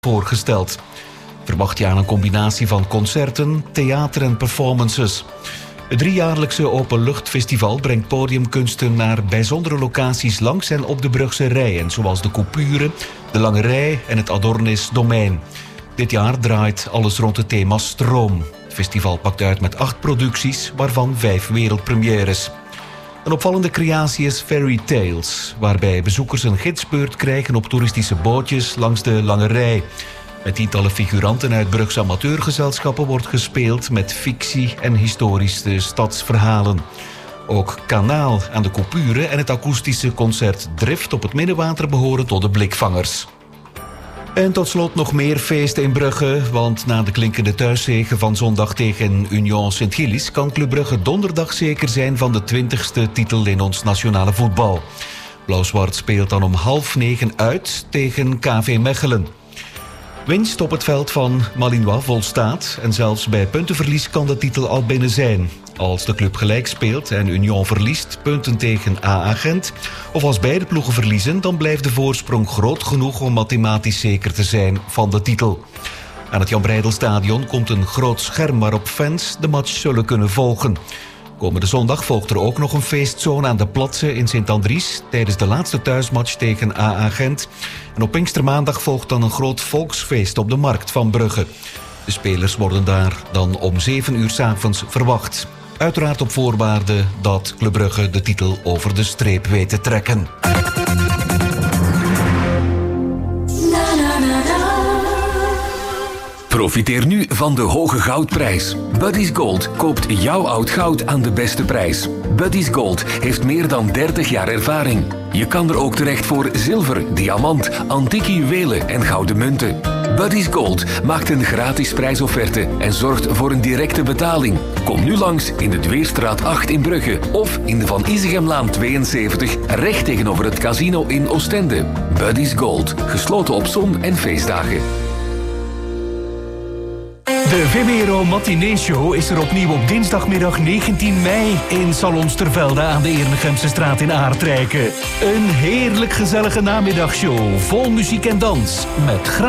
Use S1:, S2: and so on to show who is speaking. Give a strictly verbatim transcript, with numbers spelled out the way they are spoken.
S1: voorgesteld. Verwacht je aan een combinatie van concerten, theater en performances. Het driejaarlijkse openluchtfestival brengt podiumkunsten naar bijzondere locaties langs en op de Brugse Rijen, zoals de Coupure, de Lange Rij en het Adornis Domein. Dit jaar draait alles rond het thema stroom. Het festival pakt uit met acht producties, waarvan vijf wereldpremières. Een opvallende creatie is Fairy Tales, waarbij bezoekers een gidsbeurt krijgen op toeristische bootjes langs de Lange Rij. Met tientallen figuranten uit Brugse amateurgezelschappen wordt gespeeld met fictie en historische stadsverhalen. Ook Kanaal aan de Coupure en het akoestische concert Drift op het Middenwater behoren tot de blikvangers. En tot slot nog meer feesten in Brugge, want na de klinkende thuiszege van zondag tegen Union Sint-Gilles kan Club Brugge donderdag zeker zijn van de twintigste titel in ons nationale voetbal. Blauw-zwart speelt dan om half negen uit tegen K V Mechelen. Winst op het veld van Malinois volstaat en zelfs bij puntenverlies kan de titel al binnen zijn. Als de club gelijk speelt en Union verliest punten tegen A A Gent, of als beide ploegen verliezen, dan blijft de voorsprong groot genoeg om mathematisch zeker te zijn van de titel. Aan het Jan Breidelstadion komt een groot scherm waarop fans de match zullen kunnen volgen. Komende zondag volgt er ook nog een feestzone aan de Platse in Sint-Andries tijdens de laatste thuismatch tegen A A Gent. En op Pinkstermaandag volgt dan een groot volksfeest op de markt van Brugge. De spelers worden daar dan om zeven uur 's avonds verwacht. Uiteraard op voorwaarde dat Club Brugge de titel over de streep weet te trekken.
S2: Profiteer nu van de hoge goudprijs. Buddy's Gold koopt jouw oud goud aan de beste prijs. Buddy's Gold heeft meer dan dertig jaar ervaring. Je kan er ook terecht voor zilver, diamant, antieke juwelen en gouden munten. Buddy's Gold maakt een gratis prijsofferte en zorgt voor een directe betaling. Kom nu langs in de Dweerstraat acht in Brugge of in de Van Izegemlaan tweeënzeventig, recht tegenover het casino in Oostende. Buddy's Gold, gesloten op zon- en feestdagen.
S3: De Vimero Matinee Show is er opnieuw op dinsdagmiddag negentien mei in Salon Stervelde aan de Ernegemse straat in Aardrijken. Een heerlijk gezellige namiddagshow vol muziek en dans met gratis